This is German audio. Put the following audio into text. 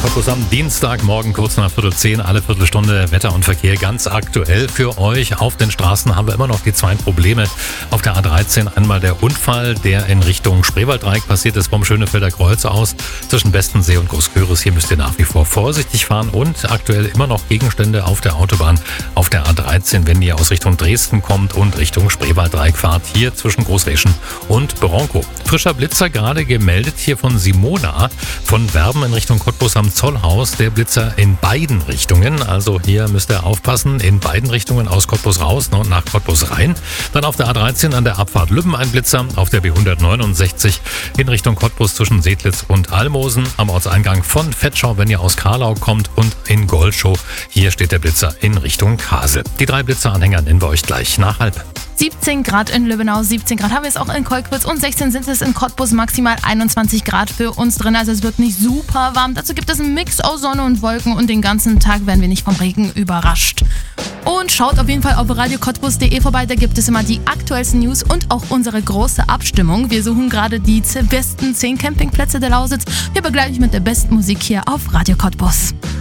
Cottbus am Dienstagmorgen kurz nach 9:45, alle Viertelstunde Wetter und Verkehr ganz aktuell für euch. Auf den Straßen haben wir immer noch die zwei Probleme. Auf der A13 einmal der Unfall, der in Richtung Spreewalddreieck passiert ist, vom Schönefelder Kreuz aus zwischen Bestensee und Großköris. Hier müsst ihr nach wie vor vorsichtig fahren und aktuell immer noch Gegenstände auf der Autobahn auf der A13, wenn ihr aus Richtung Dresden kommt und Richtung Spreewalddreieck fahrt, hier zwischen Großreschen und Bronco. Frischer Blitzer gerade gemeldet hier von Simona von Werben in Richtung Cottbus am Zollhaus. Der Blitzer in beiden Richtungen, also hier müsst ihr aufpassen, in beiden Richtungen aus Cottbus raus und nach Cottbus rein. Dann auf der A13 an der Abfahrt Lübben ein Blitzer, auf der B169 in Richtung Cottbus zwischen Sedlitz und Almosen, am Ortseingang von Vetschau, wenn ihr aus Karlau kommt, und in Goldschow, hier steht der Blitzer in Richtung Kasel. Die 3 Blitzeranhänger nennen wir euch gleich nach halb. 17 Grad in Lübbenau, 17 Grad haben wir es auch in Kolkwitz und 16 sind es in Cottbus, maximal 21 Grad für uns drin. Also es wird nicht super warm. Dazu gibt es einen Mix aus Sonne und Wolken und den ganzen Tag werden wir nicht vom Regen überrascht. Und schaut auf jeden Fall auf radiocottbus.de vorbei, da gibt es immer die aktuellsten News und auch unsere große Abstimmung. Wir suchen gerade die besten 10 Campingplätze der Lausitz. Wir begleiten euch mit der besten Musik hier auf Radio Cottbus.